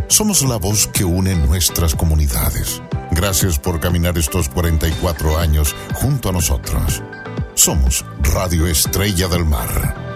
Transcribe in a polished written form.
Somos la voz que une nuestras comunidades. Gracias por caminar estos 44 años junto a nosotros. Somos Radio Estrella del Mar.